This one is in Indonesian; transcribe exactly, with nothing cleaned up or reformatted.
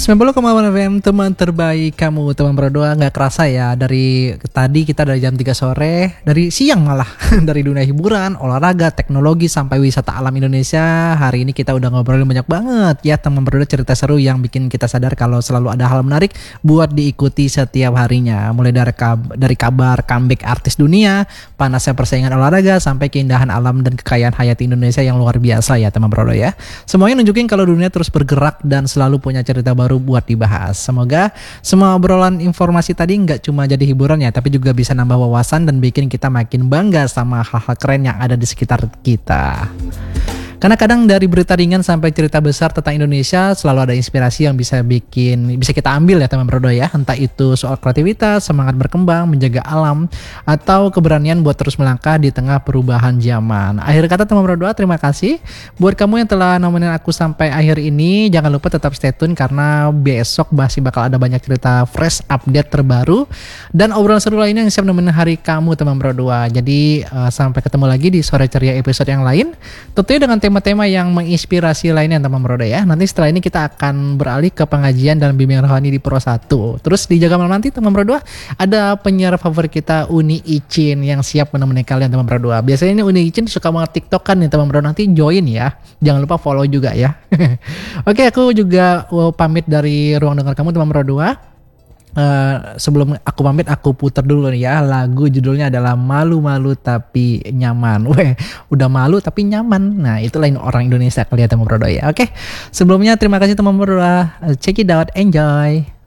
sembilan puluh koma delapan F M, teman terbaik kamu, teman berdua. Nggak kerasa ya, dari tadi kita dari jam tiga sore, dari siang malah, dari dunia hiburan, olahraga, teknologi, sampai wisata alam Indonesia. Hari ini kita udah ngobrolin banyak banget ya teman berdua, cerita seru yang bikin kita sadar kalau selalu ada hal menarik buat diikuti setiap harinya. Mulai dari, kab- dari kabar comeback artis dunia, panasnya persaingan olahraga, sampai keindahan alam dan kekayaan hayati Indonesia yang luar biasa ya teman berdua ya. Semuanya nunjukin kalau dunia terus bergerak dan selalu punya cerita baru buat dibahas. Semoga semua obrolan informasi tadi nggak cuma jadi hiburan ya, tapi juga bisa nambah wawasan dan bikin kita makin bangga sama hal-hal keren yang ada di sekitar kita. Karena kadang dari berita ringan sampai cerita besar tentang Indonesia selalu ada inspirasi yang bisa bikin bisa kita ambil ya teman berdua ya. Entah itu soal kreativitas, semangat berkembang, menjaga alam, atau keberanian buat terus melangkah di tengah perubahan zaman. Akhir kata teman berdua, terima kasih buat kamu yang telah nemenin aku sampai akhir ini. Jangan lupa tetap stay tune karena besok masih bakal ada banyak cerita fresh, update terbaru, dan obrolan seru lainnya yang siap nemenin hari kamu teman berdua. Jadi uh, sampai ketemu lagi di Sore Ceria episode yang lain. Tentunya dengan tema-tema yang menginspirasi lainnya teman Meroda ya. Nanti setelah ini kita akan beralih ke pengajian dalam bimbingan rohani di Pro satu. Terus di Jaga Malam nanti teman Meroda ada penyiar favorit kita, Uni Icin, yang siap menemani kalian teman Meroda. Biasanya ini Uni Icin suka banget TikTok kan nih teman Meroda, nanti join ya. Jangan lupa follow juga ya. Oke, aku juga uh, pamit dari ruang dengar kamu teman Meroda. Uh, sebelum aku pamit, aku putar dulu nih ya. Lagu judulnya adalah Malu-Malu Tapi Nyaman. Weh, udah malu tapi nyaman. Nah, itu lain orang Indonesia kali ya teman berdua ya. Oke, sebelumnya terima kasih teman berdua. Check it out, enjoy.